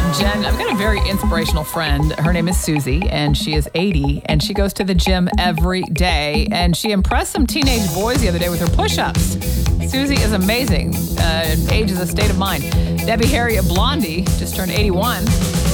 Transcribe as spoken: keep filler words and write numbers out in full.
Jen, I've got a very inspirational friend. Her name is Susie, and she is eighty, and she goes to the gym every day, and she impressed some teenage boys the other day with her push-ups. Susie is amazing. Uh, age is a state of mind. Debbie Harry of Blondie just turned eighty-one.